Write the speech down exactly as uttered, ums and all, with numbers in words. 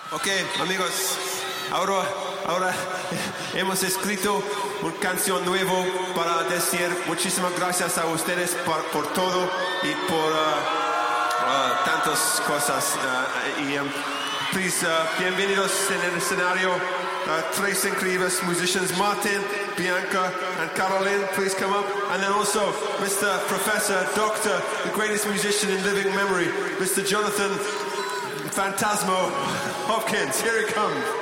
Ok, amigos, ahora, ahora hemos escrito una canción nueva para decir muchísimas gracias a ustedes por, por todo y por uh, uh, tantas cosas. Uh, y, um, please, uh, bienvenidos en el escenario, uh, tres increíbles musicians, Martin, Bianca, and Caroline. Please come up. And then also Mister Professor, Doctor, the greatest musician in living memory, Mister Jonathan Phantasmo Hopkins. Here he comes.